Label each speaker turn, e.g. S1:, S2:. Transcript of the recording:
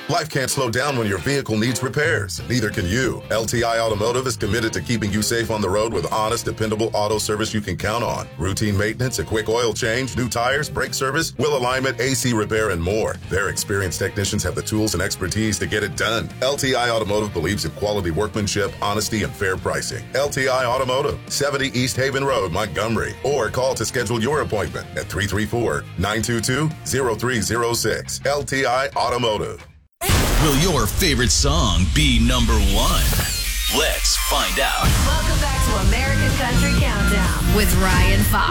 S1: Life can't slow down when your vehicle needs repairs. Neither can you. LTI Automotive is committed to keeping you safe on the road with honest, dependable auto service you can count on. Routine maintenance, a quick oil change, new tires, brake service, wheel alignment, AC repair, and more. Their experienced technicians have the tools and expertise to get it done. LTI Automotive believes in quality workmanship, honesty, and fair pricing. LTI Automotive, 70 East Haven Road, Montgomery. Or call to schedule your appointment at 334-922-0306. LTI Automotive.
S2: Will your favorite song be number one? Let's find out.
S3: Welcome back to American Country Countdown with Ryan Fox.